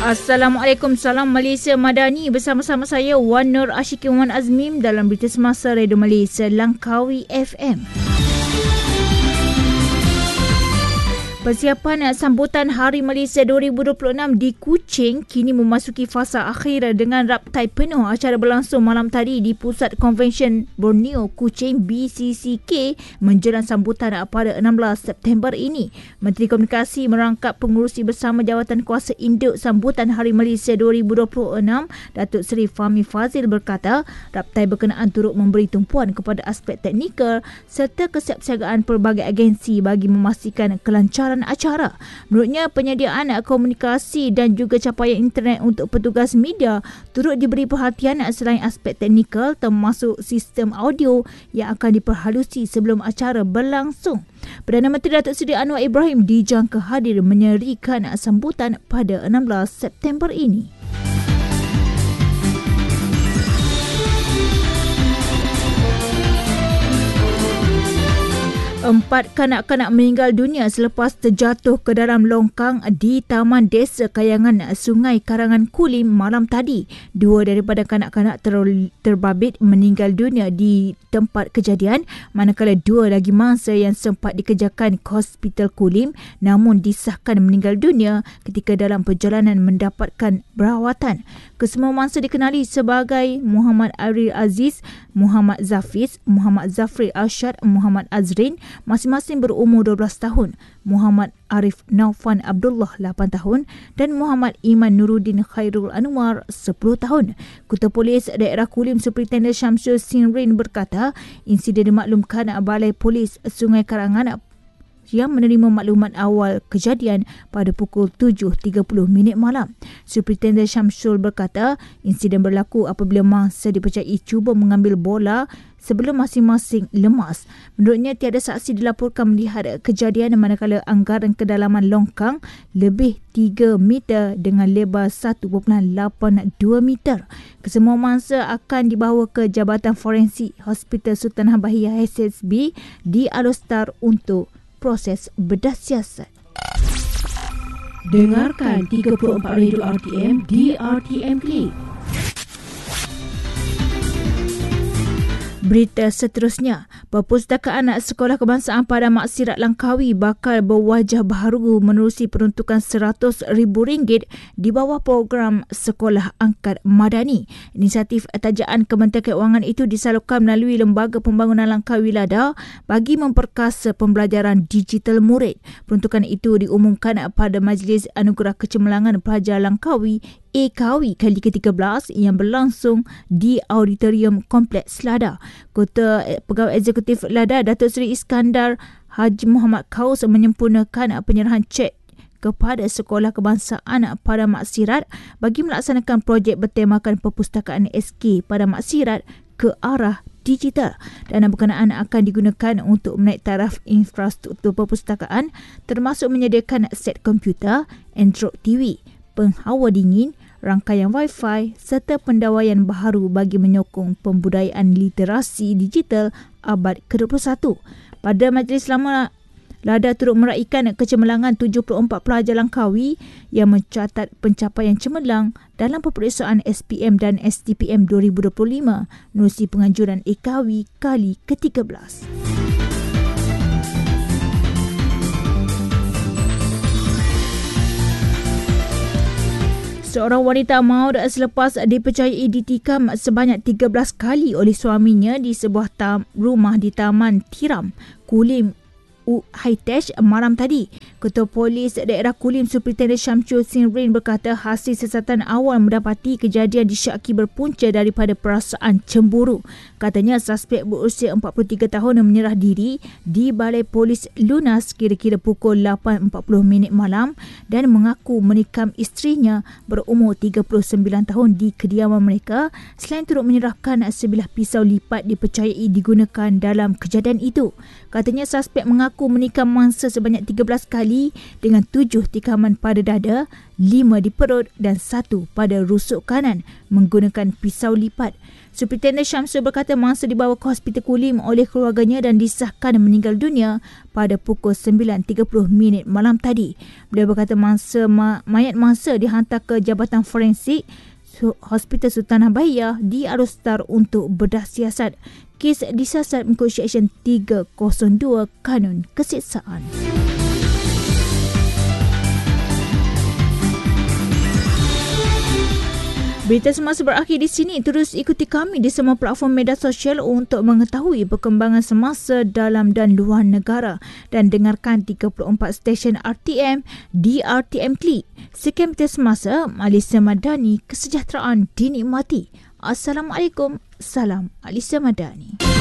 Assalamualaikum, salam Malaysia Madani. Bersama-sama saya Wan Nur Ashikin Wan Azmim dalam Berita Semasa Radio Malaysia Langkawi FM. Persiapan sambutan Hari Malaysia 2026 di Kuching kini memasuki fasa akhir dengan raptai penuh. Acara berlangsung malam tadi di Pusat Konvensyen Borneo Kuching BCCK menjelang sambutan pada 16 September ini. Menteri Komunikasi merangkap pengurusi bersama Jawatan Kuasa Induk Sambutan Hari Malaysia 2026, Datuk Seri Fahmi Fazil berkata, raptai berkenaan turut memberi tumpuan kepada aspek teknikal serta kesiapsiagaan pelbagai agensi bagi memastikan kelancaran acara. Menurutnya, penyediaan komunikasi dan juga capaian internet untuk petugas media turut diberi perhatian selain aspek teknikal termasuk sistem audio yang akan diperhalusi sebelum acara berlangsung. Perdana Menteri Datuk Seri Anwar Ibrahim dijangka hadir menyerikan sambutan pada 16 September ini. 4 kanak-kanak meninggal dunia selepas terjatuh ke dalam longkang di Taman Desa Kayangan Sungai Karangan Kulim malam tadi. 2 daripada kanak-kanak terbabit meninggal dunia di tempat kejadian, manakala 2 lagi mangsa yang sempat dikejarkan ke Hospital Kulim namun disahkan meninggal dunia ketika dalam perjalanan mendapatkan perawatan. Kesemua mangsa dikenali sebagai Muhammad Aril Aziz, Muhammad Zafiz, Muhammad Zafri Arsyad, Muhammad Azrin, masing-masing berumur 12 tahun. Muhammad Arif Naufan Abdullah 8 tahun dan Muhammad Iman Nuruddin Khairul Anwar 10 tahun. Ketua Polis Daerah Kulim Superintendent Syamsul Sinrin berkata, insiden dimaklumkan Balai Polis Sungai Karangan yang menerima maklumat awal kejadian pada pukul 7.30 malam. Superintendent Syamsul berkata, insiden berlaku apabila mangsa dipercayai cuba mengambil bola sebelum masing-masing lemas. Menurutnya, tiada saksi dilaporkan melihat kejadian manakala anggaran kedalaman longkang lebih 3 meter dengan lebar 1.82 meter. Kesemua mangsa akan dibawa ke Jabatan Forensik Hospital Sultan Bahiyah HSB di Alostar untuk proses bedah siasat. Dengarkan 34 Radio RTM di RTM Klik. Berita seterusnya, Perpustakaan Sekolah Kebangsaan Padang Maksirat Langkawi bakal berwajah baharu menerusi peruntukan RM100,000 di bawah program Sekolah Angkat Madani. Inisiatif tajaan Kementerian Keuangan itu disalurkan melalui Lembaga Pembangunan Langkawi LADA bagi memperkasa pembelajaran digital murid. Peruntukan itu diumumkan pada Majlis Anugerah Kecemerlangan Pelajar Langkawi AKAWI kali ke-13 yang berlangsung di Auditorium Kompleks LADA. Ketua Pegawai Eksekutif LADA Datuk Seri Iskandar Haji Muhammad Kaus menyempurnakan penyerahan cek kepada Sekolah Kebangsaan Padang Maksirat bagi melaksanakan projek bertemakan Perpustakaan SK Padang Maksirat ke arah digital. Dana berkenaan akan digunakan untuk menaik taraf infrastruktur perpustakaan termasuk menyediakan set komputer, Android TV, penghawa dingin, rangkaian Wi-Fi serta pendawaian baharu bagi menyokong pembudayaan literasi digital abad ke-21. Pada Majlis Lama, LADA turut meraikan kecemerlangan 74 pelajar Langkawi yang mencatat pencapaian cemerlang dalam peperiksaan SPM dan STPM 2025 menerusi penganjuran AKAWI kali ke-13. Seorang wanita maut selepas dipercayai ditikam sebanyak 13 kali oleh suaminya di sebuah rumah di Taman Tiram, Kulim Hightech malam tadi. Ketua Polis Daerah Kulim Superintendent Syamsul Sinrin berkata hasil siasatan awal mendapati kejadian disyaki berpunca daripada perasaan cemburu. Katanya suspek berusia 43 tahun yang menyerah diri di Balai Polis Lunas kira-kira pukul 8.40 malam dan mengaku menikam isterinya berumur 39 tahun di kediaman mereka selain turut menyerahkan sebilah pisau lipat dipercayai digunakan dalam kejadian itu. Katanya suspek mengaku menikam mangsa sebanyak 13 kali kali dengan 7 tikaman pada dada, 5 di perut dan 1 pada rusuk kanan menggunakan pisau lipat. Superintendent Syamsul berkata mangsa dibawa ke Hospital Kulim oleh keluarganya dan disahkan meninggal dunia pada pukul 9.30 malam tadi. Beliau berkata mayat mangsa dihantar ke Jabatan Forensik Hospital Sultanah Bahiyah di Arustar untuk bedah siasat. Kes disiasat mengikut Seksyen 302 Kanun Keseksaan. Berita semasa berakhir di sini. Terus ikuti kami di semua platform media sosial untuk mengetahui perkembangan semasa dalam dan luar negara dan dengarkan 34 stesen RTM di RTM Klik. Sekian berita semasa. Malaysia Madani, kesejahteraan dinikmati. Assalamualaikum. Salam Malaysia Madani.